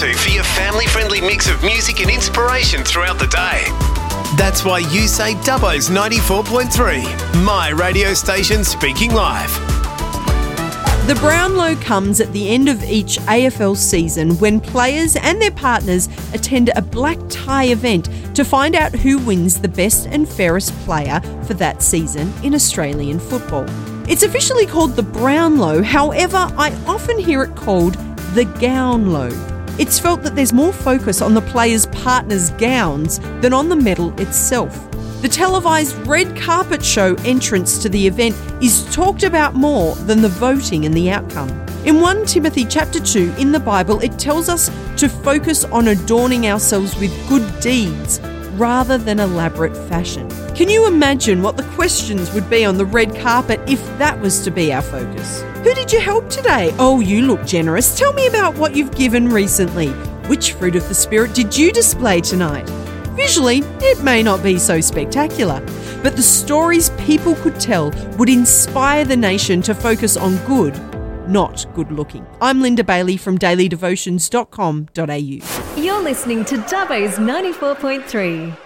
to for your family-friendly mix of music and inspiration throughout the day. That's why you say Dubbo's 94.3, my radio station speaking live. The Brownlow comes at the end of each AFL season when players and their partners attend a black tie event to find out who wins the best and fairest player for that season in Australian football. It's officially called the Brownlow, however, I often hear it called the Gownlow. It's felt that there's more focus on the players' partners' gowns than on the medal itself. The televised red carpet show entrance to the event is talked about more than the voting and the outcome. In 1 Timothy chapter 2 in the Bible, it tells us to focus on adorning ourselves with good deeds rather than elaborate fashion. Can you imagine what the questions would be on the red carpet if that was to be our focus? Who did you help today? Oh, you look generous. Tell me about what you've given recently. Which fruit of the Spirit did you display tonight? Visually, it may not be so spectacular, but the stories people could tell would inspire the nation to focus on good, not good looking. I'm Linda Bailey from dailydevotions.com.au. You're listening to Dubbo's 94.3.